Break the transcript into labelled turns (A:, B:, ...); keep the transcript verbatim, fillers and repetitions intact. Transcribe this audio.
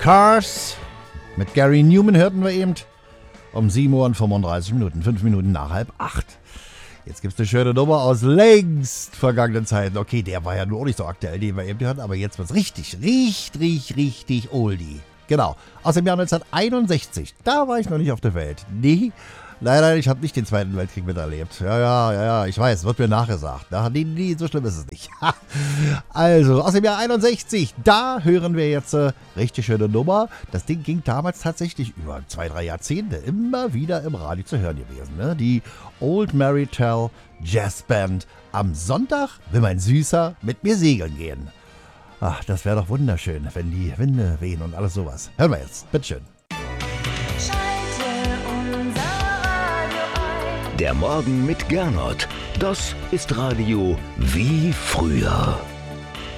A: Cars mit Gary Newman hörten wir eben um sieben Uhr und fünfunddreißig Minuten, fünf Minuten nach halb acht. Jetzt gibt es eine schöne Nummer aus längst vergangenen Zeiten. Okay, der war ja nur auch nicht so aktuell, den wir eben gehört, aber jetzt wird es richtig, richtig, richtig oldie. Genau, aus dem Jahr neunzehnhunderteinundsechzig. Da war ich noch nicht auf der Welt. Nee, leider, ich habe nicht den Zweiten Weltkrieg miterlebt. Ja, ja, ja, ja, ich weiß, wird mir nachgesagt. Ja, nee, nee, so schlimm ist es nicht. Also, aus dem Jahr einundsechzig, da hören wir jetzt äh, richtig schöne Nummer. Das Ding ging damals tatsächlich über zwei, drei Jahrzehnte immer wieder im Radio zu hören gewesen. Ne? Die Old Marital Jazz Band. Am Sonntag will mein Süßer mit mir segeln gehen. Ach, das wäre doch wunderschön, wenn die Winde wehen und alles sowas. Hören wir jetzt, bitteschön.
B: Der Morgen mit Gernot, das ist Radio wie früher.